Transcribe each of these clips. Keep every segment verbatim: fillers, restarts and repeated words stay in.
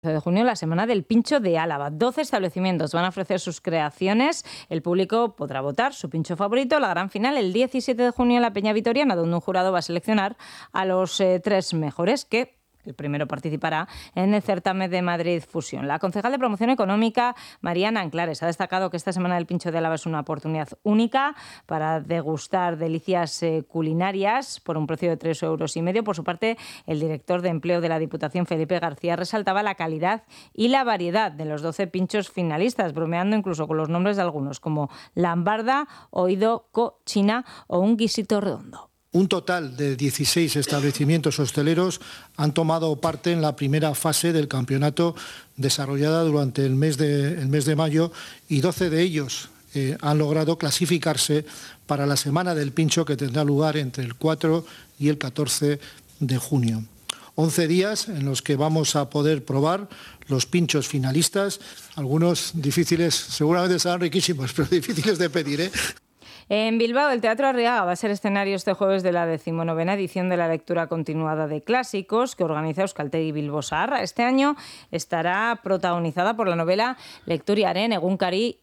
de junio, la Semana del Pincho de Álava. doce establecimientos van a ofrecer sus creaciones. El público podrá votar su pincho favorito. La gran final, el diecisiete de junio, en la Peña Vitoriana, donde un jurado va a seleccionar a los eh, tres mejores, que el primero participará en el certamen de Madrid Fusión. La concejal de Promoción Económica, Mariana Anclares, ha destacado que esta Semana del Pincho de Álava es una oportunidad única para degustar delicias eh, culinarias por un precio de tres euros y medio. Por su parte, el director de Empleo de la Diputación, Felipe García, resaltaba la calidad y la variedad de los doce pinchos finalistas, bromeando incluso con los nombres de algunos, como lambarda, oído, cochina o un guisito redondo. Un total de dieciséis establecimientos hosteleros han tomado parte en la primera fase del campeonato desarrollada durante el mes de, el mes de mayo y doce de ellos eh, han logrado clasificarse para la Semana del Pincho, que tendrá lugar entre el cuatro y el catorce de junio. once días en los que vamos a poder probar los pinchos finalistas, algunos difíciles, seguramente serán riquísimos, pero difíciles de pedir, ¿eh? En Bilbao, el Teatro Arriaga va a ser escenario este jueves de la decimonovena edición de la lectura continuada de clásicos que organiza Euskaltegi Bilbo Zaharra. Este año estará protagonizada por la novela Lekturiaren Egunkari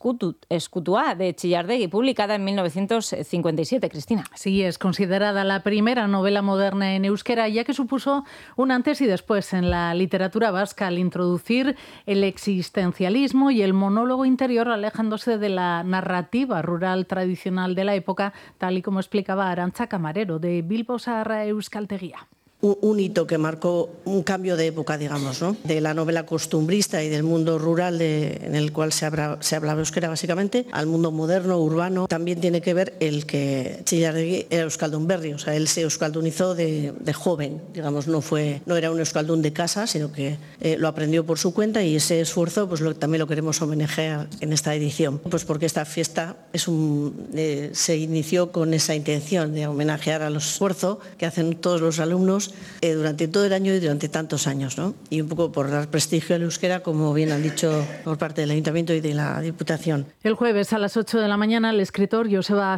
Eskutua de Chillardegi, publicada en mil novecientos cincuenta y siete. Cristina. Sí, es considerada la primera novela moderna en euskera, ya que supuso un antes y después en la literatura vasca al introducir el existencialismo y el monólogo interior, alejándose de la narrativa rural tradicional de la época, tal y como explicaba Arantza Camarero, de Bilbo Zaharra Euskaltegia. Un hito que marcó un cambio de época, digamos, ¿no? De la novela costumbrista y del mundo rural de, en el cual se, habla, se hablaba euskera básicamente, al mundo moderno, urbano. También tiene que ver el que Chillardegi era euskaldunberri, o sea, él se euskaldunizó de, de joven, digamos, no fue, no era un euskaldun de casa, sino que eh, lo aprendió por su cuenta, y ese esfuerzo pues lo, también lo queremos homenajear en esta edición, pues porque esta fiesta es un, eh, se inició con esa intención de homenajear al esfuerzo que hacen todos los alumnos Eh, durante todo el año y durante tantos años, ¿no? Y un poco por dar prestigio al euskera, como bien han dicho por parte del Ayuntamiento y de la Diputación. El jueves a las ocho de la mañana el escritor Joseba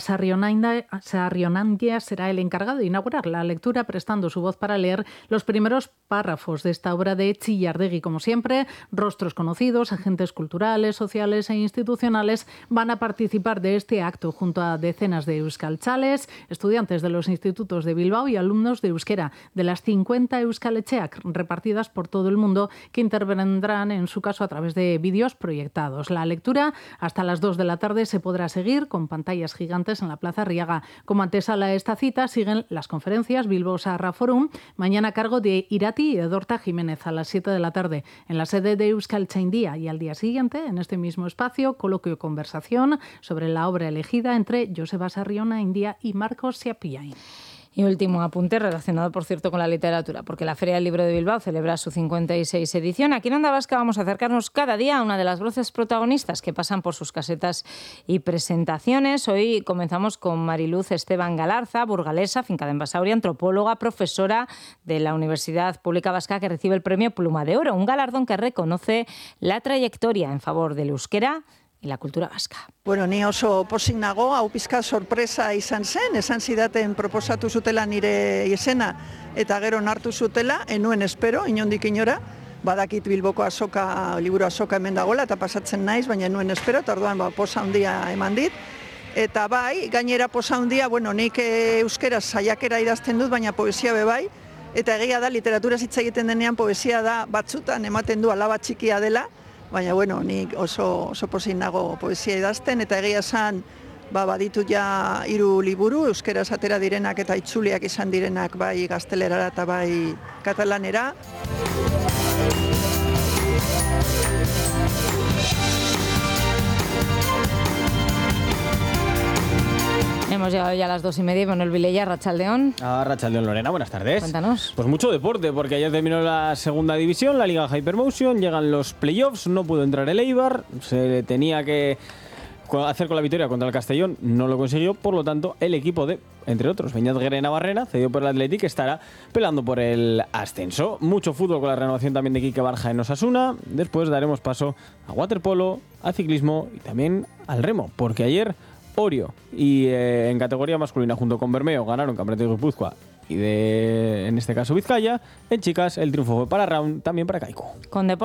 Sarrionandia será el encargado de inaugurar la lectura, prestando su voz para leer los primeros párrafos de esta obra de Chillardegi. Como siempre, rostros conocidos, agentes culturales, sociales e institucionales van a participar de este acto junto a decenas de euskaltzales, estudiantes de los institutos de Bilbao y alumnos de euskera de las cincuenta euskaletxeak repartidas por todo el mundo, que intervendrán en su caso a través de vídeos proyectados. La lectura hasta las dos de la tarde se podrá seguir con pantallas gigantes en la Plaza Arriaga. Como antesala a esta cita siguen las conferencias Bilbo Zaharra Forum, mañana a cargo de Irati y Edorta Jiménez a las siete de la tarde en la sede de Euskaltzaindia, y al día siguiente en este mismo espacio coloquio conversación sobre la obra elegida entre Joseba Sarrionandia y Marcos Siapiain. Y último apunte relacionado, por cierto, con la literatura, porque la Feria del Libro de Bilbao celebra su cincuenta y seis edición. Aquí en Onda Vasca vamos a acercarnos cada día a una de las voces protagonistas que pasan por sus casetas y presentaciones. Hoy comenzamos con Mariluz Esteban Galarza, burgalesa, fincada en Basauri, antropóloga, profesora de la Universidad Pública Vasca, que recibe el premio Pluma de Oro, un galardón que reconoce la trayectoria en favor del euskera y la cultura vasca. Bueno, ni oso pozik nago, hau pizka sorpresa izan zen, esan zidaten proposatu zutela nire izena eta gero nartu zutela, enuen espero, inondik inora, badakit Bilboko azoka, liburu azoka hemen dagoela eta pasatzen naiz, baina enuen espero, eta orduan ba, posa handia eman dit. Eta bai, gainera posa handia, bueno, nik euskeraz saiakera idazten dut, baina poesia be bai, eta egia da, literatura hitz egiten denean poesia da batzutan ematen du alaba txikia dela, baina, bueno, nik oso, oso pozik nago poesia idazten, eta egia esan, ba, baditu ja hiru liburu, euskeraz atera direnak eta itzuliak izan direnak bai gaztelerara eta bai katalanera. Hemos llegado ya a las dos y media. Manuel Vilella, Arratsaldeón. Ah, Arratsaldeón, Lorena, buenas tardes. Cuéntanos. Pues mucho deporte, porque ayer terminó la segunda división, la Liga Hypermotion, llegan los playoffs, no pudo entrar el Eibar, se tenía que hacer con la victoria contra el Castellón, no lo consiguió, por lo tanto el equipo de, entre otros, Beñat Guerrena Barrena, cedido por el Athletic, estará peleando por el ascenso. Mucho fútbol con la renovación también de Quique Barja en Osasuna. Después daremos paso a waterpolo, a ciclismo y también al remo, porque ayer Orio y eh, en categoría masculina junto con Bermeo ganaron Campeonato de Guipúzcoa y de, en este caso, Vizcaya. En chicas, el triunfo fue para Round, también para Kaiku. Con